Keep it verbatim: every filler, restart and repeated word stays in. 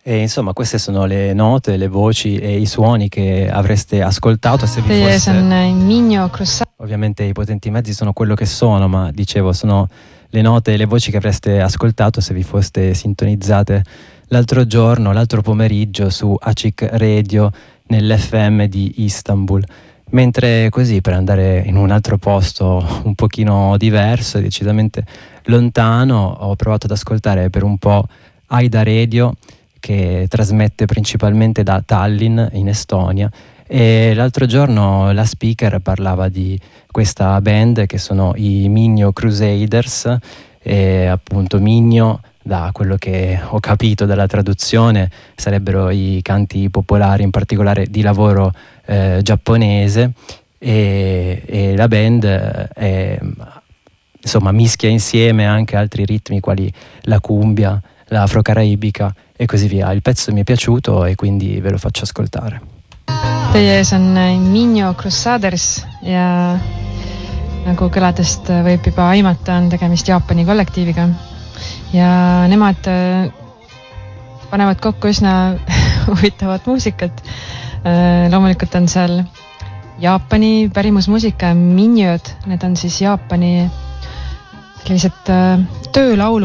E insomma queste sono le note, le voci e i suoni che avreste ascoltato se vi foste... Migno Crossader. Ovviamente i potenti mezzi sono quello che sono, ma dicevo sono le note e le voci che avreste ascoltato se vi foste sintonizzate l'altro giorno, l'altro pomeriggio su Açık Radio nell'F M di Istanbul. Mentre così, per andare in un altro posto un pochino diverso e decisamente lontano, ho provato ad ascoltare per un po' Aida Radio, che trasmette principalmente da Tallinn in Estonia, e l'altro giorno la speaker parlava di questa band che sono i Migno Crusaders, e appunto Migno, da quello che ho capito dalla traduzione, sarebbero i canti popolari, in particolare di lavoro eh, giapponese, e, e la band è, insomma, mischia insieme anche altri ritmi quali la cumbia, l'afro-caraibica e così via. Il pezzo mi è piaciuto e quindi ve lo faccio ascoltare. Teie ees on Migno Crusaders ja nagu kõladest võib juba aimata, on tegemist Jaapani kollektiiviga ja nemad panevad kokku üsna huvitavat muusikat. Loomulikult on seal Jaapani pärimusmuusika, minjöd, need on siis Jaapani sellised töölaulu